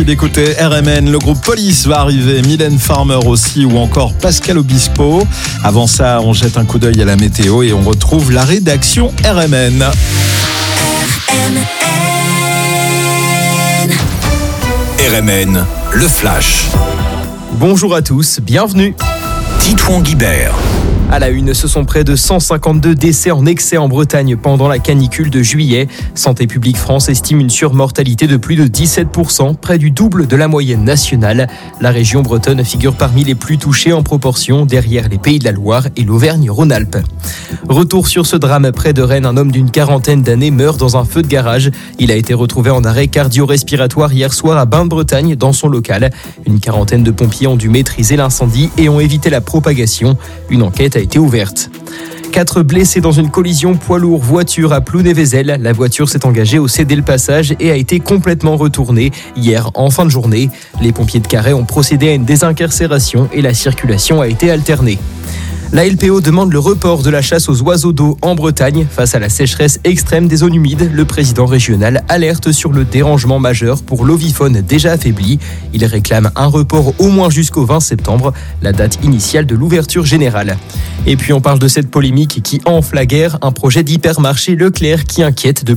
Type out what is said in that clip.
D'écouter RMN, le groupe Police va arriver, Mylène Farmer aussi ou encore Pascal Obispo. Avant ça, on jette un coup d'œil à la météo et on retrouve la rédaction RMN. RMN, le flash. Bonjour à tous, bienvenue. Titouan Guibert. À la une, ce sont près de 152 décès en excès en Bretagne pendant la canicule de juillet. Santé publique France estime une surmortalité de plus de 17%, près du double de la moyenne nationale. La région bretonne figure parmi les plus touchées en proportion, derrière les Pays de la Loire et l'Auvergne-Rhône-Alpes. Retour sur ce drame près de Rennes, un homme d'une quarantaine d'années meurt dans un feu de garage. Il a été retrouvé en arrêt cardio-respiratoire hier soir à Bain-de-Bretagne dans son local. Une quarantaine de pompiers ont dû maîtriser l'incendie et ont évité la propagation. Une enquête a été ouverte. 4 blessés dans une collision poids lourd voiture à Plounévézel. La voiture s'est engagée au céder le passage et a été complètement retournée hier en fin de journée. Les pompiers de Carhaix ont procédé à une désincarcération et la circulation a été alternée. La LPO demande le report de la chasse aux oiseaux d'eau en Bretagne. Face à la sécheresse extrême des zones humides, le président régional alerte sur le dérangement majeur pour l'ovifaune déjà affaiblie. Il réclame un report au moins jusqu'au 20 septembre, la date initiale de l'ouverture générale. Et puis on parle de cette polémique qui enfle la guerre, un projet d'hypermarché Leclerc qui inquiète de